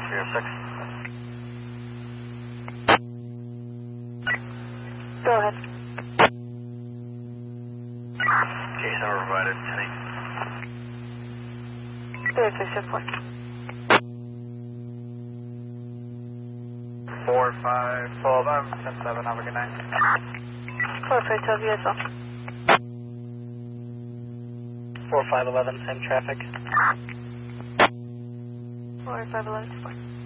306. Go ahead. Case number provided, 306, shift 4. 4512, I'm 10-7, have a good night. 4512, you as well. 4511, same traffic. 4511, 4.